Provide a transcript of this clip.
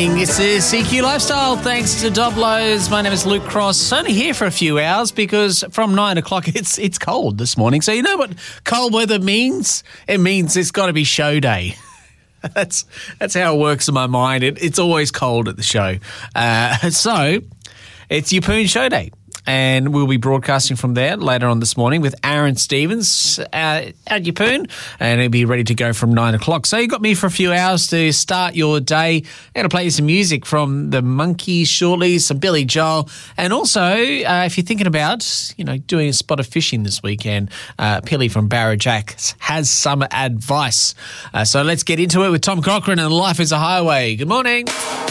morning. It's the CQ Lifestyle. Thanks to Doblos. My name is Luke Cross. Only here for a few hours because from 9 o'clock it's cold this morning. So you know what cold weather means? It means it's got to be show day. That's how it works in my mind. It's always cold at the show. So it's Yeppoon Show Day. And we'll be broadcasting from there later on this morning with Aaron Stevens at Yeppoon, and he'll be ready to go from 9 o'clock. So you got me for a few hours to start your day. I'm going to play you some music from the Monkees shortly, some Billy Joel, and also if you're thinking about doing a spot of fishing this weekend, Pilly from Barrajack has some advice. So let's get into it with Tom Cochrane and Life is a Highway. Good morning.